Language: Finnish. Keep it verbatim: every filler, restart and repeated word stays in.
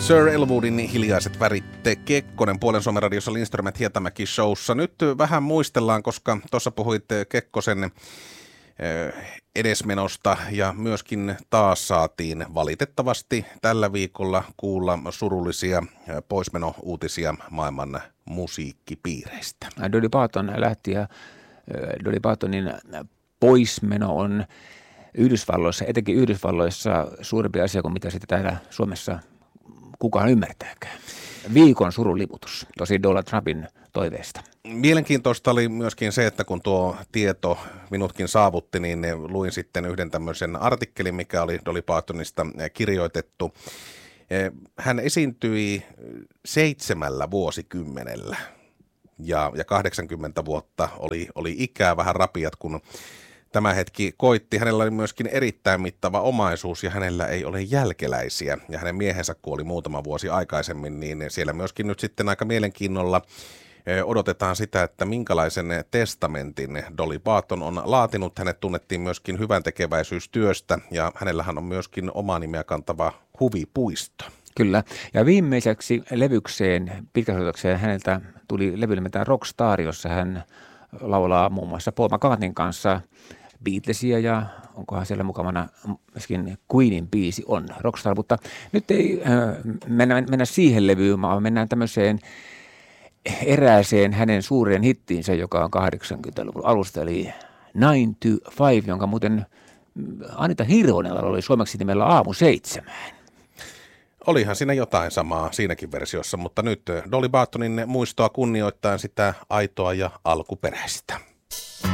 Sir Elwoodin hiljaiset värit, Kekkonen Puolen Suomen radiossa Lindström et Hietamäki showssa. Nyt vähän muistellaan, koska tuossa puhuit Kekkosen edesmenosta ja myöskin taas saatiin valitettavasti tällä viikolla kuulla surullisia poismenouutisia maailman musiikkipiireistä. Dolly Parton lähti ja Dolly Partonin poismeno on Yhdysvalloissa, etenkin Yhdysvalloissa suurempi asia kuin mitä sitten täällä Suomessa kukaan ymmärtääkään. Viikon suruliputus, tosi Donald Trumpin toiveesta. Mielenkiintoista oli myöskin se, että kun tuo tieto minutkin saavutti, niin luin sitten yhden tämmöisen artikkelin, mikä oli Dolly Partonista kirjoitettu. Hän esiintyi seitsemällä vuosikymmenellä ja, ja kahdeksankymmentä vuotta oli, oli ikää, vähän rapiat, kun tämä hetki koitti. Hänellä oli myöskin erittäin mittava omaisuus ja hänellä ei ole jälkeläisiä. Ja hänen miehensä kuoli muutama vuosi aikaisemmin, niin siellä myöskin nyt sitten aika mielenkiinnolla odotetaan sitä, että minkälaisen testamentin Dolly Parton on laatinut. Hänet tunnettiin myöskin hyvän tekeväisyystyöstä ja hänellähän on myöskin omaa nimeä kantava huvipuisto. Kyllä. Ja viimeiseksi levykseen, pitkäsoitokseen häneltä tuli levy nimeltään Rockstar, jossa hän laulaa muun muassa Paul McCartneyn kanssa Beatlesia ja onkohan siellä mukavana myöskin Queenin biisi on Rockstar, mutta nyt ei äh, mennä, mennä siihen levyyn, vaan mennään tämmöiseen erääseen hänen suureen hittiinsä, joka on kahdeksankymmentäluvun alusta, eli Nine to Five, jonka muuten Anita Hirvonella oli suomeksi nimellä Aamu seitsemään. Olihan siinä jotain samaa siinäkin versiossa, mutta nyt Dolly Partonin muistoa kunnioittaen sitä aitoa ja alkuperäistä.